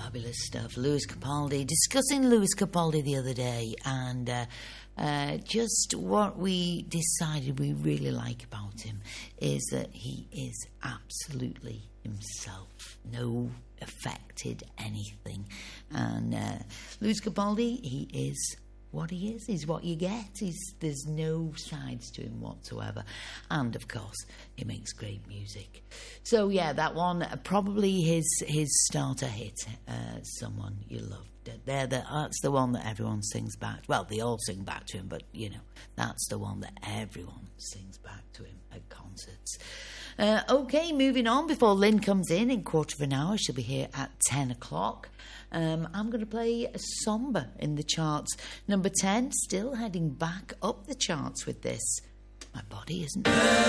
Fabulous stuff. Lewis Capaldi. Discussing Lewis Capaldi the other day, and just what we decided we really like about him is that he is absolutely himself. No affected anything. And Lewis Capaldi, he is what he is. He's what you get. There's no sides to him whatsoever. And of course, he makes great music. So yeah, that one, probably his starter hit, Someone You Loved. That's the one that everyone sings back. Well, they all sing back to him, but you know, that's the one that everyone sings back to him at concerts. Okay, moving on before Lynn comes in quarter of an hour. She'll be here at 10 o'clock. I'm going to play Somber in the charts. Number 10, still heading back up the charts with this. My body isn't...